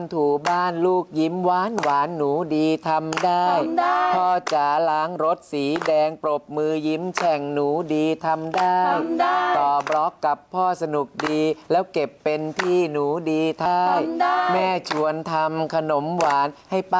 ถูบ้านลูกยิ้มหวานหวานหนูดีทำได้พ่อจ๋าล้างรถสีแดงปรบมือยิ้มแฉ่งหนูดีทำได้ต่อบล็อกกับพ่อสนุกดีแล้วเก็บเป็นที่หนูดีท้ายแม่ชวนทำขนมหวานให้ป้า